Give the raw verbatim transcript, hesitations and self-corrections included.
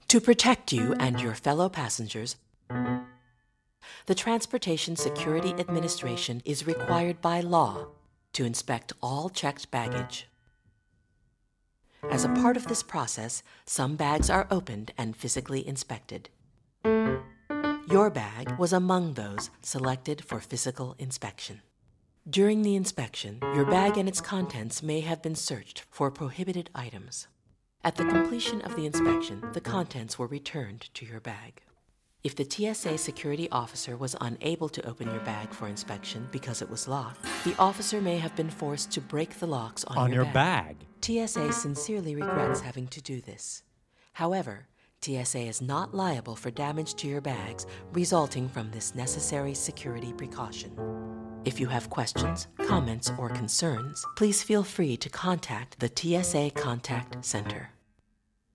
To protect you and your fellow passengers, the Transportation Security Administration is required by law to inspect all checked baggage. As a part of this process, some bags are opened and physically inspected. Your bag was among those selected for physical inspection. During the inspection, your bag and its contents may have been searched for prohibited items. At the completion of the inspection, the contents were returned to your bag. If the T S A security officer was unable to open your bag for inspection because it was locked, the officer may have been forced to break the locks on, On your, your bag. bag. T S A sincerely regrets having to do this. However, T S A is not liable for damage to your bags resulting from this necessary security precaution. If you have questions, comments, or concerns, please feel free to contact the T S A Contact Center.